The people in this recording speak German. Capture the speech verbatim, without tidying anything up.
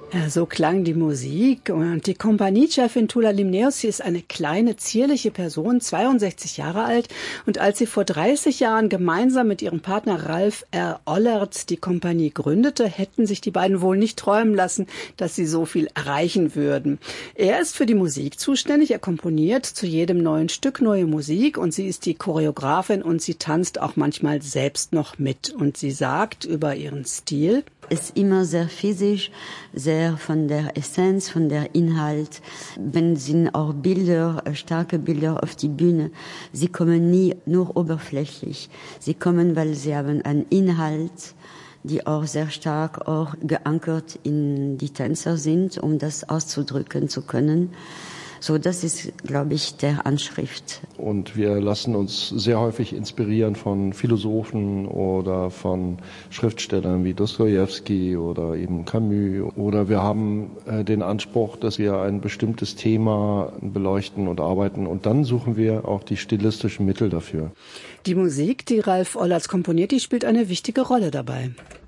Ja, so klang die Musik. Und die Kompaniechefin Tula Limneos, sie ist eine kleine, zierliche Person, zweiundsechzig Jahre alt. Und als sie vor dreißig Jahren gemeinsam mit ihrem Partner Ralf R. Ollert die Kompanie gründete, hätten sich die beiden wohl nicht träumen lassen, dass sie so viel erreichen würden. Er ist für die Musik zuständig. Er komponiert zu jedem neuen Stück neue Musik. Und sie ist die Choreografin und sie tanzt auch manchmal selbst noch mit. Und sie sagt über ihren Stil: ist immer sehr physisch, sehr von der Essenz, von der Inhalt. Wenn sind auch Bilder, starke Bilder auf die Bühne, sie kommen nie nur oberflächlich. Sie kommen, weil sie haben einen Inhalt, die auch sehr stark auch geankert in die Tänzer sind, um das auszudrücken zu können. So, das ist, glaube ich, der Anschrift. Und wir lassen uns sehr häufig inspirieren von Philosophen oder von Schriftstellern wie Dostojewski oder eben Camus. Oder wir haben äh, den Anspruch, dass wir ein bestimmtes Thema beleuchten und arbeiten. Und dann suchen wir auch die stilistischen Mittel dafür. Die Musik, die Ralf Ollertz komponiert, die spielt eine wichtige Rolle dabei.